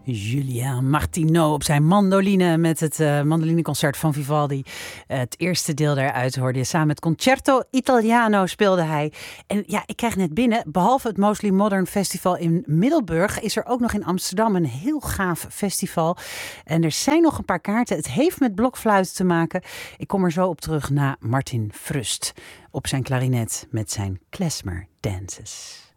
Julien Martineau op zijn mandoline met het mandolineconcert van Vivaldi. Het eerste deel daaruit hoorde je. Samen met Concerto Italiano speelde hij. En ja, ik krijg net binnen, behalve het Mostly Modern Festival in Middelburg, is er ook nog in Amsterdam een heel gaaf festival. En er zijn nog een paar kaarten. Het heeft met blokfluit te maken. Ik kom er zo op terug na Martin Frust op zijn klarinet met zijn klezmer dances.